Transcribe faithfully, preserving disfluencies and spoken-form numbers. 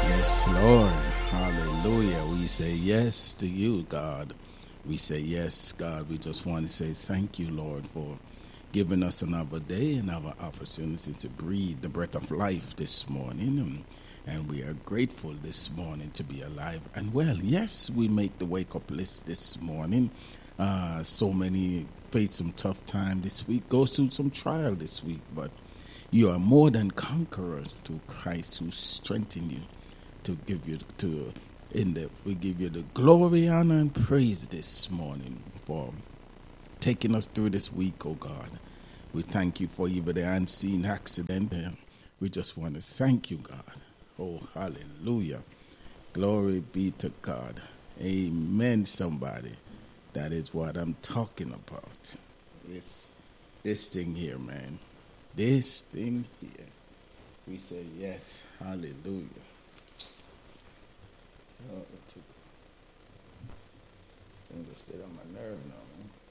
Yes, Lord. Hallelujah. We say yes to you, God. We say yes, God. We just want to say thank you, Lord, for giving us another day, another opportunity to breathe the breath of life this morning. And we are grateful this morning to be alive and well. Yes, we make the wake up list this morning. Uh, so many face some tough time this week, go through some trial this week, but you are more than conquerors to Christ who strengthened you to give you to in the we give you the glory, honor, and praise this morning for taking us through this week, oh God. We thank you for even the unseen accident. We just want to thank you, God. Oh, hallelujah. Glory be to God. Amen, somebody. That is what I'm talking about. This this thing here, man. This thing here. We say yes. Hallelujah. Oh, I'm just get on my nerve now, man.